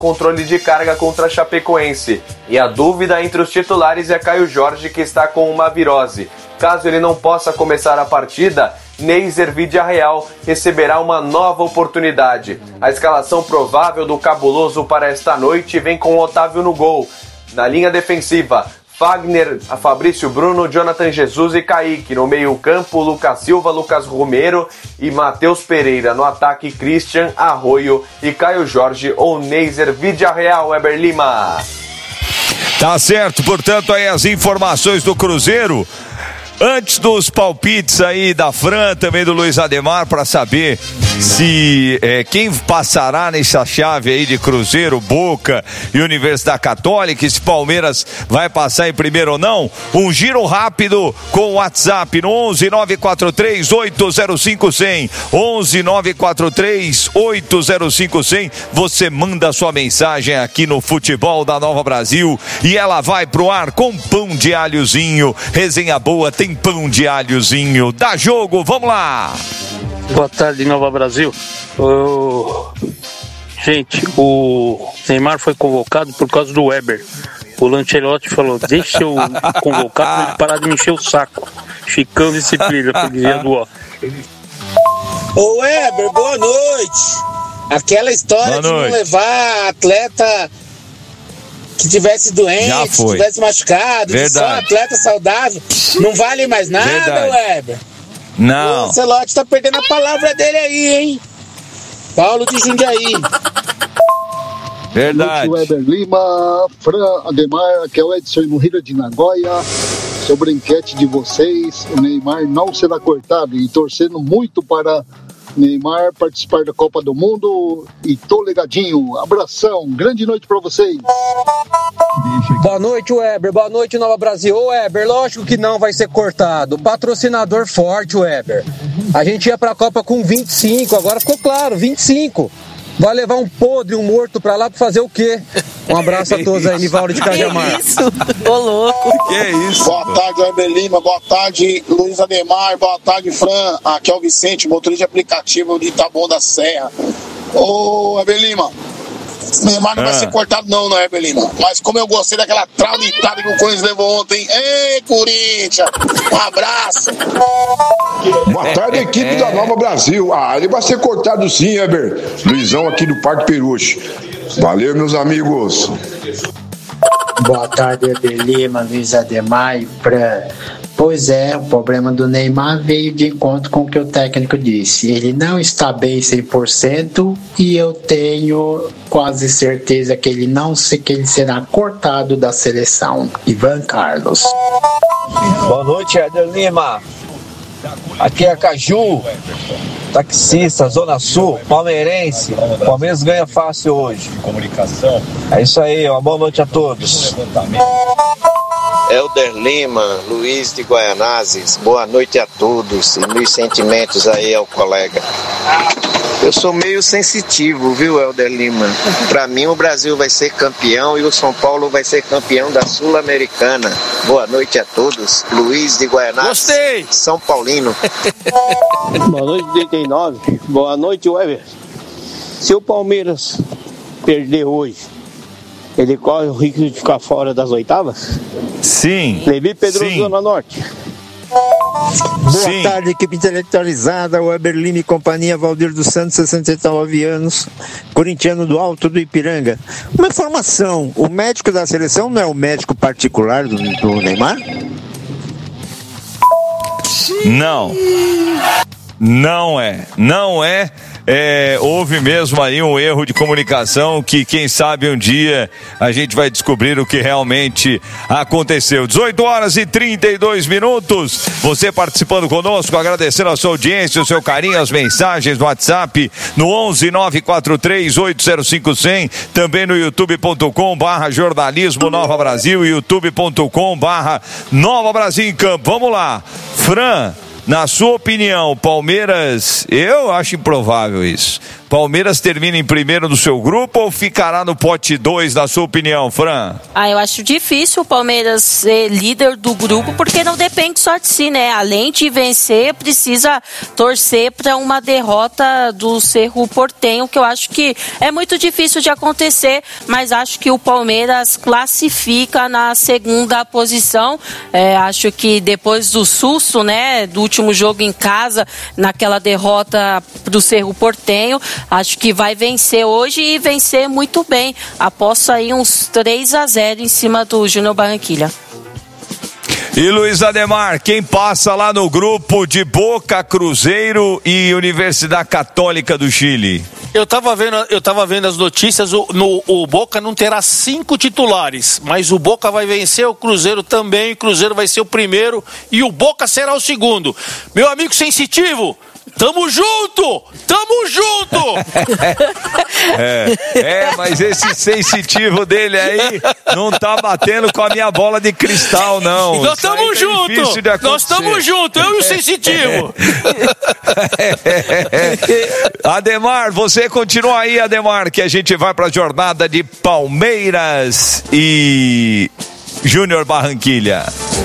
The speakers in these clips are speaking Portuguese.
controle de carga contra a Chapecoense. E a dúvida entre os titulares é Caio Jorge, que está com uma virose. Caso ele não possa começar a partida, Neiser Vidiarreal receberá uma nova oportunidade. A escalação provável do Cabuloso para esta noite vem com Otávio no gol. Na linha defensiva, Fagner, Fabrício Bruno, Jonathan Jesus e Kaique. No meio-campo, Lucas Silva, Lucas Romero e Matheus Pereira. No ataque, Christian, Arroio e Caio Jorge ou Neiser Vidiarreal. Eber Lima. Tá certo, portanto, aí as informações do Cruzeiro. Antes dos palpites aí da Fran, também do Luiz Ademar, para saber se quem passará nessa chave aí de Cruzeiro, Boca e Universidade Católica, se Palmeiras vai passar em primeiro ou não. Um giro rápido com o WhatsApp no 11 943 805 100. 11 943 805 100. Você manda sua mensagem aqui no Futebol da Nova Brasil e ela vai pro ar com pão de alhozinho. Resenha boa, tem pão de alhozinho. Dá jogo, vamos lá. Boa tarde, Nova Brasil. Gente, o Neymar foi convocado por causa do Weber. O Lancelotti falou, deixa eu convocar pra ele parar de me encher o saco. Chicão disciplina, por dizia do ó. Ô Weber, boa noite. Aquela história de não levar atleta que tivesse doente, que tivesse machucado, que só atleta saudável, não vale mais nada, Weber. Não. O Lancelotti tá perdendo a palavra dele aí, hein? Paulo de Jundiaí. Verdade. Weber Lima, Fran Ademar, que é o Edson Murrida de Nagoya. Sobre a enquete de vocês, o Neymar não será cortado e torcendo muito para Neymar participar da Copa do Mundo e tô ligadinho. Abração, grande noite pra vocês. Boa noite, Weber. Boa noite, Nova Brasil. Ô, Weber, lógico que não vai ser cortado. Patrocinador forte, Weber. A gente ia pra Copa com 25, agora ficou claro, 25. Vai levar um podre, um morto pra lá pra fazer o quê? Um abraço a todos aí, Nivaldo de Cajamar. Que isso? Ô, louco. Que isso? Boa tarde, Weber Lima. Boa tarde, Luiz Ademar. Boa tarde, Fran. Aqui é o Vicente, motorista de aplicativo de Taboão da Serra. Ô, Weber Lima, Neymar não vai ser cortado não, Weber Lima. Mas como eu gostei daquela traulitada que o Corinthians levou ontem. Ei, Corinthians! Um abraço! Boa tarde, equipe da Nova Brasil. Ele vai ser cortado sim, Weber. Luizão aqui do Parque Peruche. Valeu, meus amigos. Boa tarde, Weber Lima, Luiz Ademar e Fran. Pois é, o problema do Neymar veio de encontro com o que o técnico disse. Ele não está bem 100% e eu tenho quase certeza que ele será cortado da seleção. Ivan Carlos. Boa noite, Weber Lima. Aqui é Caju, taxista, Zona Sul, palmeirense. O Palmeiras ganha fácil hoje. É isso aí, uma boa noite a todos. Helder Lima, Luiz de Guaianazes, boa noite a todos e meus sentimentos aí ao colega. Eu sou meio sensitivo, viu, Helder Lima? Pra mim o Brasil vai ser campeão e o São Paulo vai ser campeão da Sul-Americana. Boa noite a todos, Luiz de Guaianazes. Gostei! São Paulino. Boa noite, 39. Boa noite, Weber. Se o Palmeiras perder hoje, ele corre o risco de ficar fora das oitavas? Sim. Levi Pedroso, Zona Norte. Boa tarde, equipe intelectualizada, Weber Lima e companhia, Valdir dos Santos, 69 anos, corintiano do Alto do Ipiranga. Uma informação, o médico da seleção não é o médico particular do Neymar? Não. Não é. Houve mesmo aí um erro de comunicação que quem sabe um dia a gente vai descobrir o que realmente aconteceu. 18 horas e 32 minutos, você participando conosco, agradecendo a sua audiência, o seu carinho, as mensagens no WhatsApp no 11 943 805 100, também no youtube.com/jornalismo Nova Brasil, youtube.com/Nova Brasil em Campo. Vamos lá, Fran, na sua opinião, Palmeiras, eu acho improvável isso. Palmeiras termina em primeiro no seu grupo ou ficará no pote 2, na sua opinião, Fran? Eu acho difícil o Palmeiras ser líder do grupo, porque não depende só de si, né? Além de vencer, precisa torcer para uma derrota do Cerro Porteño, que eu acho que é muito difícil de acontecer, mas acho que o Palmeiras classifica na segunda posição. Acho que depois do susto, né, do último jogo em casa, naquela derrota do Cerro Porteño, acho que vai vencer hoje e vencer muito bem. Aposto aí uns 3-0 em cima do Júnior Barranquilla. E Luiz Ademar, quem passa lá no grupo de Boca, Cruzeiro e Universidade Católica do Chile? Eu tava vendo as notícias, o Boca não terá 5 titulares, mas o Boca vai vencer, o Cruzeiro também, o Cruzeiro vai ser o primeiro e o Boca será o segundo. Meu amigo sensitivo, tamo junto! Tamo junto! Mas esse sensitivo dele aí não tá batendo com a minha bola de cristal, não. Nós estamos juntos! Nós estamos juntos, eu e o sensitivo! Ademar, você continua aí, Ademar, que a gente vai pra jornada de Palmeiras e Júnior Barranquilla.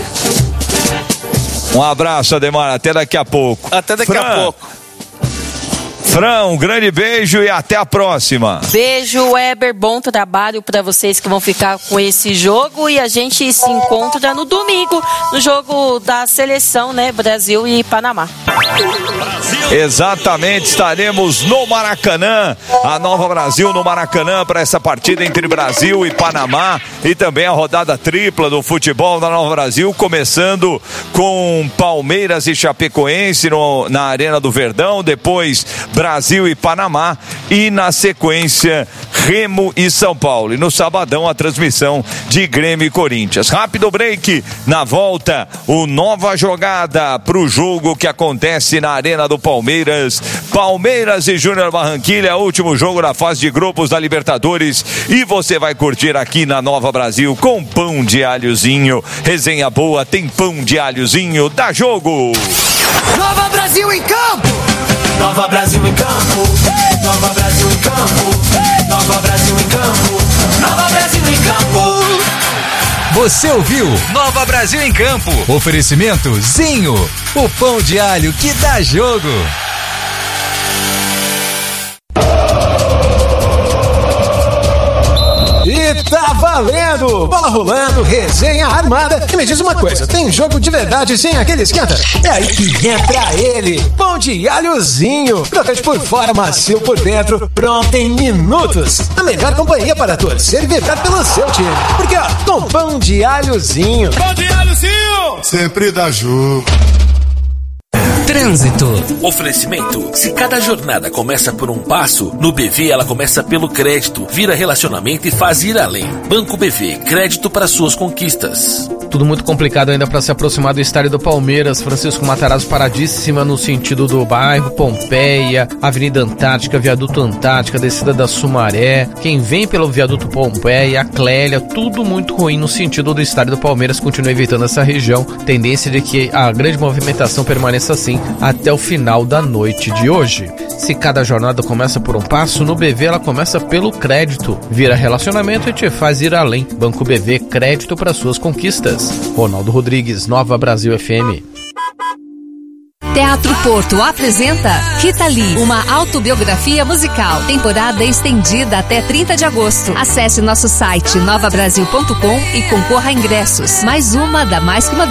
Um abraço, Ademar, até daqui a pouco. Até daqui a pouco. Fran, um grande beijo e até a próxima. Beijo, Weber, bom trabalho para vocês que vão ficar com esse jogo e a gente se encontra no domingo, no jogo da seleção, né, Brasil e Panamá. Exatamente, estaremos no Maracanã, a Nova Brasil no Maracanã para essa partida entre Brasil e Panamá e também a rodada tripla do futebol da Nova Brasil, começando com Palmeiras e Chapecoense na Arena do Verdão, depois Brasil e Panamá e na sequência Remo e São Paulo. E no sabadão a transmissão de Grêmio e Corinthians. Rápido break, na volta o nova jogada para o jogo que acontece na Arena do Palmeiras. Palmeiras e Júnior Barranquilla, último jogo da fase de grupos da Libertadores e você vai curtir aqui na Nova Brasil com pão de alhozinho. Resenha boa, tem pão de alhozinho, dá jogo! Nova Brasil em campo! Nova Brasil em campo, Nova Brasil em campo, Nova Brasil em campo, Nova Brasil em campo. Você ouviu Nova Brasil em Campo. Oferecimento Zinho, o pão de alho que dá jogo. E tá valendo! Bola rolando, resenha armada. E me diz uma coisa, tem jogo de verdade sem aquele esquenta? É aí que entra ele, pão de alhozinho. Crocante por fora, macio por dentro, pronto em minutos. A melhor companhia para torcer e vibrar pelo seu time. Porque ó, com pão de alhozinho. Pão de alhozinho! Sempre dá jogo. Trânsito. Oferecimento. Se cada jornada começa por um passo, no BV ela começa pelo crédito. Vira relacionamento e faz ir além. Banco BV. Crédito para suas conquistas. Tudo muito complicado ainda para se aproximar do estádio do Palmeiras. Francisco Matarazzo paradíssima no sentido do bairro Pompeia, Avenida Antártica, Viaduto Antártica, descida da Sumaré. Quem vem pelo Viaduto Pompeia, a Clélia, tudo muito ruim no sentido do estádio do Palmeiras. Continua evitando essa região. Tendência de que a grande movimentação permaneça assim até o final da noite de hoje. Se cada jornada começa por um passo, no BV ela começa pelo crédito. Vira relacionamento e te faz ir além. Banco BV, crédito para suas conquistas. Ronaldo Rodrigues, Nova Brasil FM. Teatro Porto apresenta Rita Lee, uma autobiografia musical. Temporada estendida até 30 de agosto. Acesse nosso site novabrasil.com e concorra a ingressos. Mais uma da Mais Que Uma